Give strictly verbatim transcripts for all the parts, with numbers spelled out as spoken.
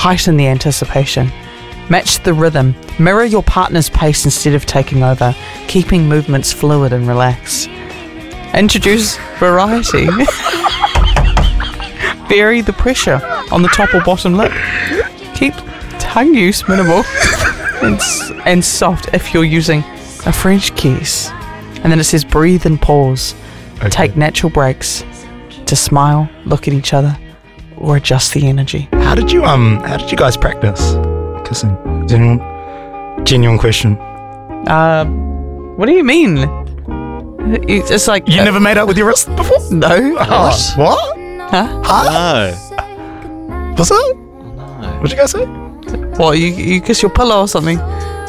Heighten the anticipation. Match the rhythm. Mirror your partner's pace instead of taking over, keeping movements fluid and relaxed. Introduce variety. Vary the pressure on the top or bottom lip. Keep tongue use minimal and, and soft if you're using a French kiss. And then it says breathe and pause. Okay. Take natural breaks to smile, look at each other, or adjust the energy. How did you um? How did you guys practice kissing? Genuine, genuine question. Uh, what do you mean? It's like you uh, never made out with your wrist before? No. Oh, what? Huh? Huh? No. What's that? No. What'd you guys say? What? You you kiss your pillow or something?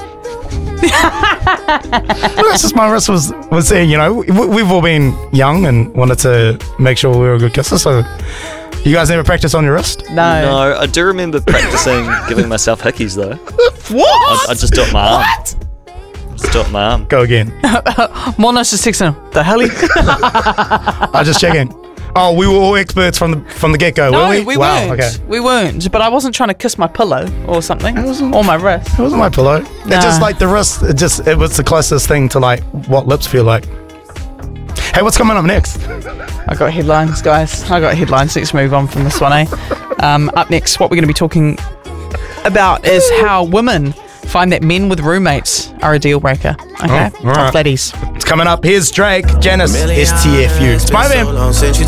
Well, it's just my wrist was was saying, you know, we, we've all been young and wanted to make sure we were good kissers. So, you guys never practice on your wrist? No. No, I do remember practicing giving myself hickeys though. What? I, I just do it with my arm. What? Just do it with my arm. Go again. Monos is texting. The hell? I just checking. Oh, we were all experts from the from the get go, No, were we? we wow, weren't. Okay. We weren't. But I wasn't trying to kiss my pillow or something, or my wrist. It wasn't my pillow. Nah. It just like the wrist. It just it was the closest thing to like what lips feel like. Hey, what's coming up next? I got headlines, guys. I got headlines. Let's move on from this one, eh? Um, up next, what we're going to be talking about is how women find that men with roommates are a deal breaker. Okay, Oh, all right. tough ladies. It's coming up. Here's Drake, Janice, S T F U. It's my man.